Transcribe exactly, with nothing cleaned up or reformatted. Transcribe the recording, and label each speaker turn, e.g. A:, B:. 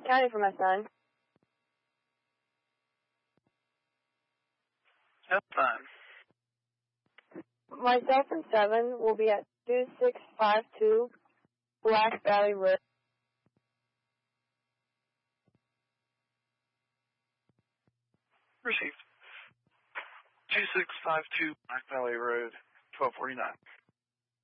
A: County for my son.
B: That's fine.
A: Myself and seven will be at two six five two Black Valley Road.
B: Received. two six five two Black Valley Road, twelve forty-nine.